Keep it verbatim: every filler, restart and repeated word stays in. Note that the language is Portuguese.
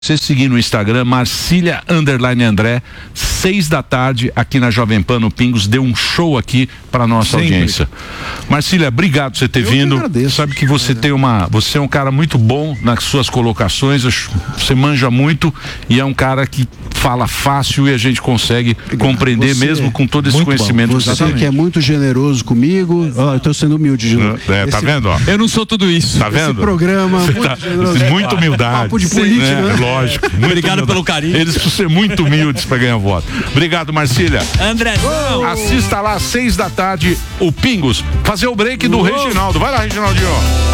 Você seguir no Instagram, Marcília Underline André, seis da tarde, aqui na Jovem Pan, no Pingos, deu um show aqui para nossa Sempre. audiência. Marcília, obrigado por você ter Eu vindo. que agradeço. Sabe que você tem uma, você é um cara muito bom nas suas colocações, você manja muito e é um cara que fala fácil e a gente consegue compreender Você mesmo com todo esse muito conhecimento bom. que você Você tem. que é muito generoso comigo, ó, eu tô sendo humilde de novo. É, tá Esse- vendo, ó? Eu não sou tudo isso. Tá vendo? Esse programa, Você muito tá- generoso. muita humildade. Papo de política, É, né? lógico. muito Obrigado humildade. pelo carinho. Eles precisam ser muito humildes para ganhar voto. Obrigado, Marcília. Andrezão. Assista lá às seis da tarde o Pingos. Fazer o break do Reginaldo. Vai lá, Reginaldinho.